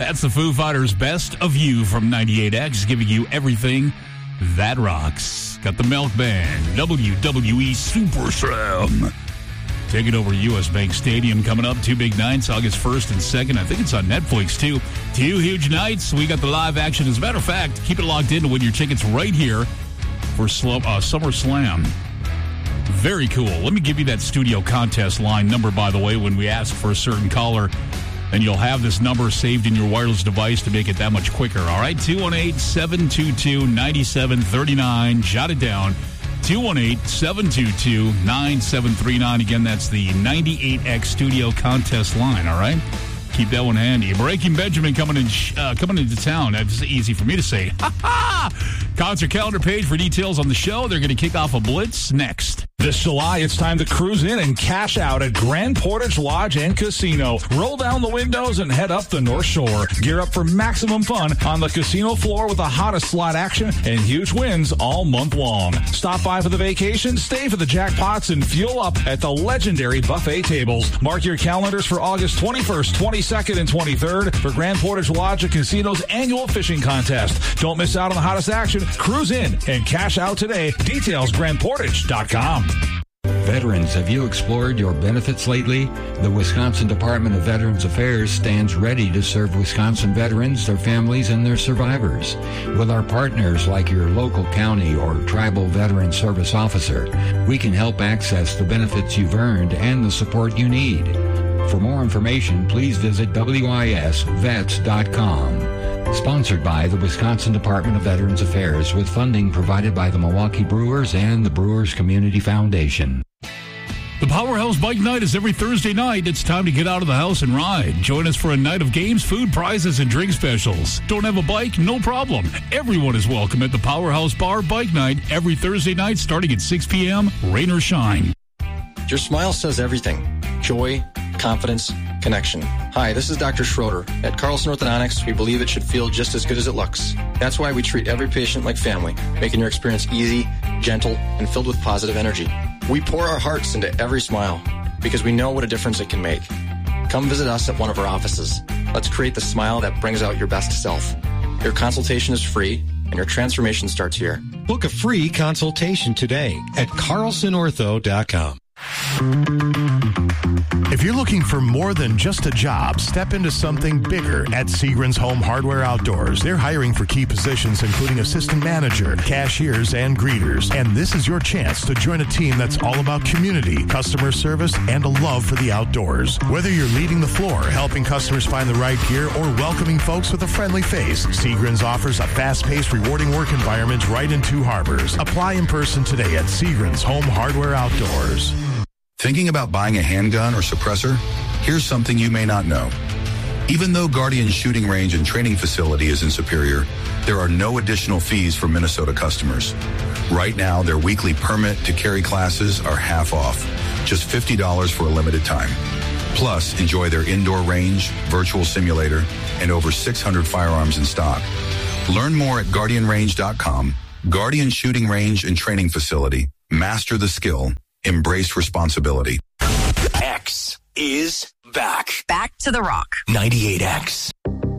That's the Foo Fighters' Best of You from 98X, giving you everything that rocks. Got the Milk Band, WWE Super Slam. Taking over U.S. Bank Stadium coming up. 2 big nights, August 1st and 2nd. I think it's on Netflix, too. 2 huge nights. We got the live action. As a matter of fact, keep it locked in to win your tickets right here for Summer Slam. Very cool. Let me give you that studio contest line number, by the way, when we ask for a certain caller. And you'll have this number saved in your wireless device to make it that much quicker. All right, 218-722-9739. Jot it down. 218-722-9739. Again, that's the 98X studio contest line, all right? Keep that one handy. Breaking Benjamin coming into town. That's easy for me to say. Concert calendar page for details on the show. They're going to kick off a blitz next. This July, it's time to cruise in and cash out at Grand Portage Lodge and Casino. Roll down the windows and head up the North Shore. Gear up for maximum fun on the casino floor with the hottest slot action and huge wins all month long. Stop by for the vacation, stay for the jackpots, and fuel up at the legendary buffet tables. Mark your calendars for August 21st, 22nd, and 23rd for Grand Portage Lodge and Casino's annual fishing contest. Don't miss out on the hottest action. Cruise in and cash out today. Details, grandportage.com. Veterans, have you explored your benefits lately? The Wisconsin Department of Veterans Affairs stands ready to serve Wisconsin veterans, their families, and their survivors. With our partners like your local county or tribal veteran service officer, we can help access the benefits you've earned and the support you need. For more information, please visit wisvets.com. Sponsored by the Wisconsin Department of Veterans Affairs with funding provided by the Milwaukee Brewers and the Brewers Community Foundation. The Powerhouse Bike Night is every Thursday night. It's time to get out of the house and ride. Join us for a night of games, food, prizes, and drink specials. Don't have a bike? No problem. Everyone is welcome at the Powerhouse Bar Bike Night every Thursday night starting at 6 p.m., rain or shine. Your smile says everything. Joy, confidence, connection. Hi, this is Dr. Schroeder. At Carlson Orthodontics, we believe it should feel just as good as it looks. That's why we treat every patient like family, making your experience easy, gentle, and filled with positive energy. We pour our hearts into every smile because we know what a difference it can make. Come visit us at one of our offices. Let's create the smile that brings out your best self. Your consultation is free, and your transformation starts here. Book a free consultation today at carlsonortho.com. If you're looking for more than just a job, step into something bigger at Seagren's Home Hardware Outdoors. They're hiring for key positions, including assistant manager, cashiers, and greeters. And this is your chance to join a team that's all about community, customer service, and a love for the outdoors. Whether you're leading the floor, helping customers find the right gear, or welcoming folks with a friendly face, Seagren's offers a fast-paced, rewarding work environment right in Two Harbors. Apply in person today at Seagren's Home Hardware Outdoors. Thinking about buying a handgun or suppressor? Here's something you may not know. Even though Guardian Shooting Range and Training Facility is in Superior, there are no additional fees for Minnesota customers. Right now, their weekly permit to carry classes are half off, just $50 for a limited time. Plus, enjoy their indoor range, virtual simulator, and over 600 firearms in stock. Learn more at GuardianRange.com. Guardian Shooting Range and Training Facility. Master the skill. Embrace responsibility. X is back. Back to the rock. 98X.